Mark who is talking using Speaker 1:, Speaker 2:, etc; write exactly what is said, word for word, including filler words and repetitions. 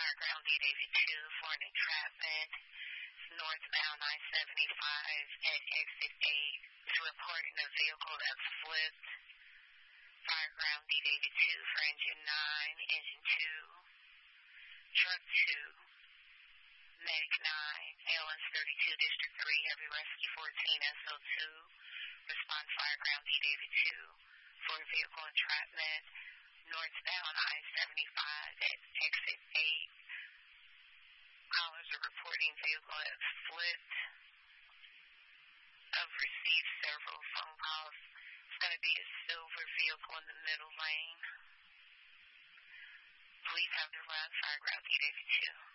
Speaker 1: Fireground D David two for an entrapment northbound I seventy-five at exit eight. Is reporting a vehicle that flipped. Fireground D David two for engine nine, engine two, truck two, medic nine, A L S thirty-two, District three, Heavy Rescue fourteen, S O two, respond Fireground D David two for vehicle entrapment northbound I seventy-five at exit eight. Callers are reporting vehicle has flipped. I've received several phone calls. It's going to be a silver vehicle in the middle lane. Please have their last Fireground D David two.